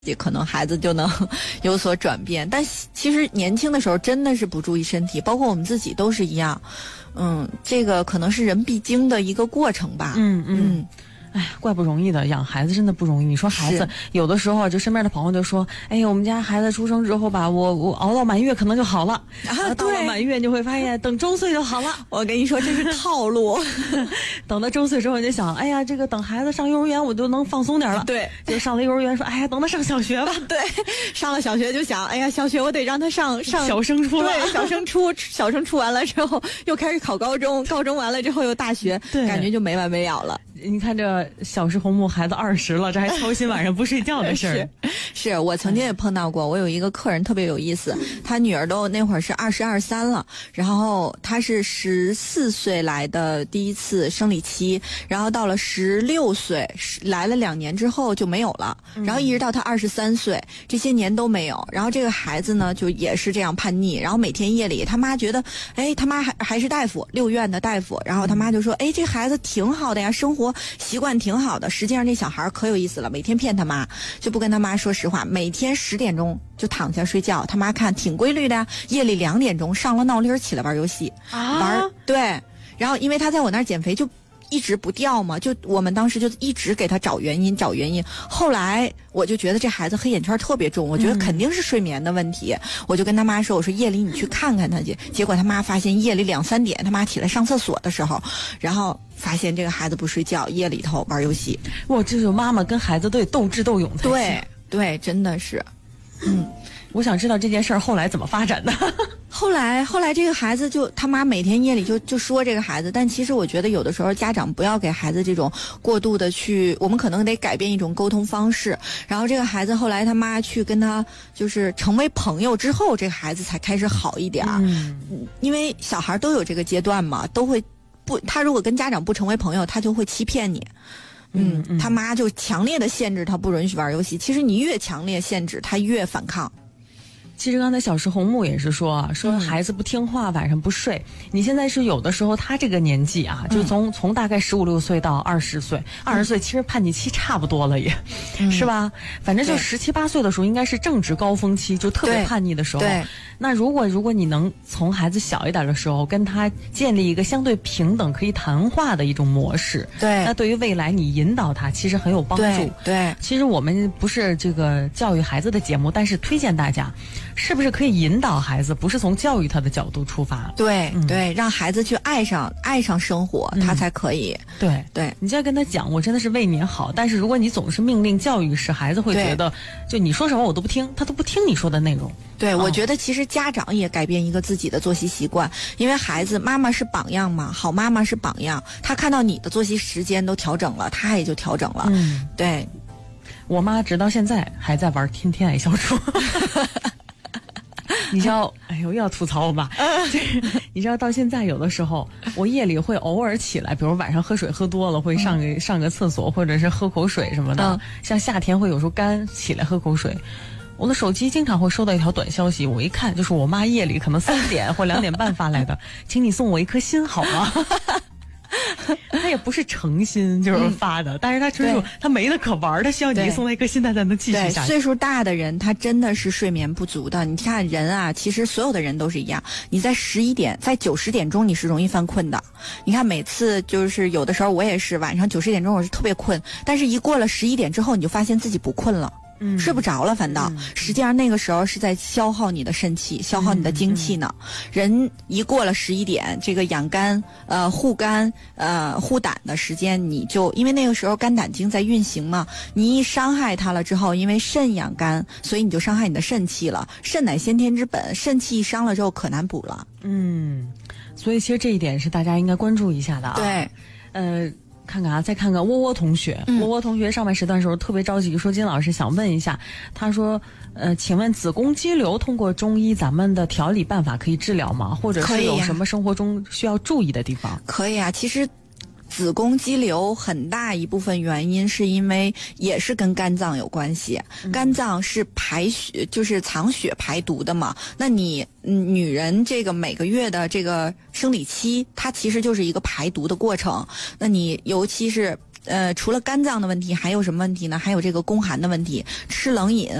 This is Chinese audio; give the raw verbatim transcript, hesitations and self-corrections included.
也可能孩子就能有所转变，但其实年轻的时候真的是不注意身体，包括我们自己都是一样。嗯，这个可能是人必经的一个过程吧。 嗯嗯。哎呀，怪不容易的，养孩子真的不容易。你说孩子有的时候就身边的朋友就说：“哎呀，我们家孩子出生之后吧，我我熬到满月可能就好了。”啊，到了满月你就会发现，等周岁就好了。 我跟你说，这是套路。 等到周岁之后，你就想：“哎呀，这个等孩子上幼儿园，我就能放松点了。” 对， 就上了幼儿园，说：“哎呀，等他上小学吧。” 对，上了小学就想：“哎呀，小学我得让他上上小升初了。” 对，小升初，小升初完了之后又开始考高中，高中完了之后又大学， 对， 感觉就没完没了了。 你看这小时红木孩子二十了，这还操心晚上不睡觉的事儿。 是，是我曾经也碰到过。我有一个客人特别有意思，他女儿都那会儿是二十二三了，然后他是十四岁来的第一次生理期，然后到了十六岁来了两年之后就没有了，然后一直到他二十三岁，这些年都没有。然后这个孩子呢，就也是这样叛逆，然后每天夜里他妈觉得，哎，他妈还还是大夫，六院的大夫，然后他妈就说，哎，这孩子挺好的呀，生活习惯挺好的。实际上这小孩可有意思了，每天骗他妈，就不跟他妈说实话，每天十点钟就躺下睡觉，他妈看挺规律的呀，夜里两点钟上了闹铃起来玩游戏啊，玩对，然后因为他在我那儿减肥就一直不掉嘛，就我们当时就一直给他找原因找原因，后来我就觉得这孩子黑眼圈特别重，我觉得肯定是睡眠的问题，嗯、我就跟他妈说，我说夜里你去看看他去，结果他妈发现夜里两三点他妈起来上厕所的时候，然后发现这个孩子不睡觉，夜里头玩游戏。 哇，这种妈妈跟孩子都得斗智斗勇才行。 对对，真的是。嗯， 我想知道这件事儿后来怎么发展的。 后来，后来这个孩子就他妈每天夜里就就说这个孩子，但其实我觉得有的时候家长不要给孩子这种过度的去，我们可能得改变一种沟通方式。然后这个孩子后来他妈去跟他就是成为朋友之后，这个孩子才开始好一点。嗯，因为小孩都有这个阶段嘛，都会不，他如果跟家长不成为朋友，他就会欺骗你。嗯，嗯他妈就强烈的限制他不允许玩游戏。其实你越强烈限制，他越反抗。 其实刚才小石红木也是说啊，说孩子不听话，晚上不睡。你现在是有的时候他这个年纪啊，就从、嗯、从大概十五六岁到二十岁，二十岁其实叛逆期差不多了也，嗯、是吧？反正就十七八岁的时候应该是正值高峰期，就特别叛逆的时候。 对。 那如果如果你能从孩子小一点的时候跟他建立一个相对平等可以谈话的一种模式， 对， 那对于未来你引导他其实很有帮助。 对。对其实我们不是这个教育孩子的节目，但是推荐大家。是不是可以引导孩子，不是从教育他的角度出发？ 对、 嗯、 对，让孩子去爱上爱上生活，嗯、他才可以。 对对， 你就要跟他讲，我真的是为您好。但是如果你总是命令教育式，孩子会觉得，就你说什么我都不听，他都不听你说的内容。 对， 哦、 我觉得其实家长也改变一个自己的作息习惯，因为孩子妈妈是榜样嘛，好妈妈是榜样，他看到你的作息时间都调整了，他也就调整了。 嗯， 对。 我妈直到现在还在玩天天爱消除。你知道，哎呦，又要吐槽吧？你知道，到现在有的时候，我夜里会偶尔起来，比如晚上喝水喝多了，会上个、嗯、上个厕所，或者是喝口水什么的。嗯、像夏天会有时候干，起来喝口水。我的手机经常会收到一条短消息，我一看就是我妈夜里可能三点或两点半发来的，请你送我一颗心好吗？他也不是诚心就是发的，嗯、但是他纯属他没得可玩，他需要你送他一颗心，他才能继续下去。 岁数大的人，他真的是睡眠不足的。你看人啊，其实所有的人都是一样。你在十一点，在九十点钟你是容易犯困的。你看每次就是有的时候我也是晚上九十点钟我是特别困，但是一过了十一点之后，你就发现自己不困了。嗯，睡不着了，反倒、嗯、实际上那个时候是在消耗你的肾气，消耗你的精气呢。嗯嗯、人一过了十一点，这个养肝、呃护肝、呃护胆的时间，你就因为那个时候肝胆经在运行嘛，你一伤害它了之后，因为肾养肝，所以你就伤害你的肾气了。肾乃先天之本，肾气一伤了之后可难补了。 嗯，所以其实这一点是大家应该关注一下的啊。 对， 呃。看看啊，再看看窝窝同学，窝窝同学上半时段的时候特别着急，说金老师想问一下，他说，呃，请问子宫肌瘤通过中医咱们的调理办法可以治疗吗？或者是有什么生活中需要注意的地方？ 可以啊，其实。子宫肌瘤很大一部分原因是因为也是跟肝脏有关系，嗯、肝脏是排血，就是藏血排毒的嘛。那你、嗯、女人这个每个月的这个生理期，它其实就是一个排毒的过程。那你尤其是呃，除了肝脏的问题，还有什么问题呢？还有这个宫寒的问题，吃冷饮